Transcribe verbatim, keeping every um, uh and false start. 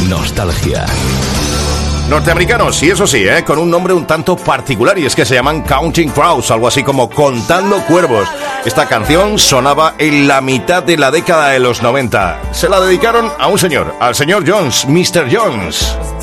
Nostalgia. Norteamericanos, y eso sí, ¿eh? Con un nombre un tanto particular, y es que se llaman Counting Crows, algo así como Contando Cuervos. Esta canción sonaba en la mitad de la década de los noventa. Se la dedicaron a un señor, al señor Jones, mister Jones.